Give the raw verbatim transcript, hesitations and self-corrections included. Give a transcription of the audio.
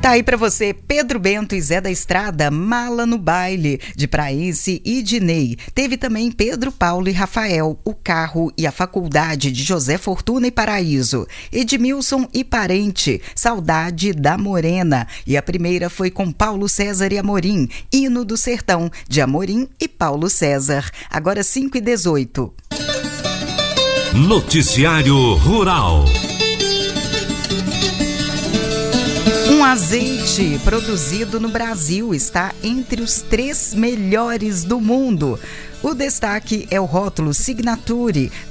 Tá aí pra você, Pedro Bento e Zé da Estrada, Mala no Baile, de Praense e Dinei. Teve também Pedro, Paulo e Rafael, O Carro e a Faculdade, de José Fortuna e Paraíso. Edmilson e Parente, Saudade da Morena. E a primeira foi com Paulo César e Amorim, Hino do Sertão, de Amorim e Paulo César. Agora cinco e dezoito. Noticiário Rural. Um azeite produzido no Brasil está entre os três melhores do mundo. O destaque é o rótulo Signature